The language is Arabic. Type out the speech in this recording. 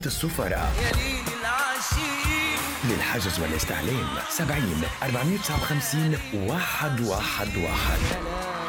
السفراء يا ليل العاشقين. للحجز والاستعلام 70 459 111.